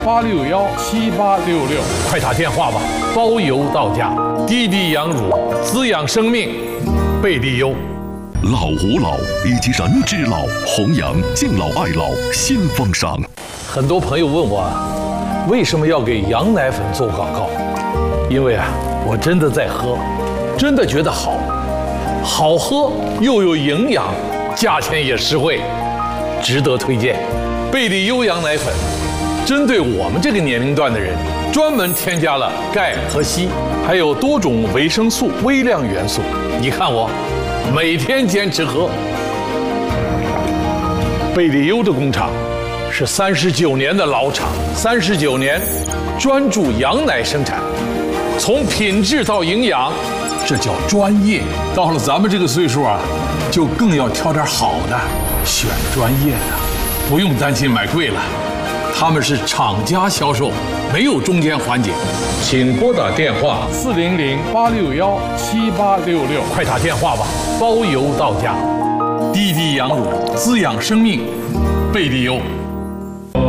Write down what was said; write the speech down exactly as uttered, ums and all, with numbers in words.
八六幺七八六六， 快打电话吧，包邮到家。滴滴羊乳滋养生命，贝利优。 老吾老以及人之老，弘扬敬老爱老新风尚。 很多朋友问我，为什么要给羊奶粉做广告？因为啊，我真的在喝，真的觉得好，好喝又有营养，价钱也实惠，值得推荐。贝利优羊奶粉，针对我们这个年龄段的人，专门添加了钙和硒，还有多种维生素、微量元素。你看我，每天坚持喝。贝利优的工厂是三十九年的老厂，三十九年专注羊奶生产，从品质到营养，这叫专业。到了咱们这个岁数啊，就更要挑点好的，选专业的，不用担心买贵了。他们是厂家销售，没有中间环节。请拨打电话四零零八六幺七八六六， 快打电话吧，包邮到家。滴滴羊乳滋养生命，贝利优。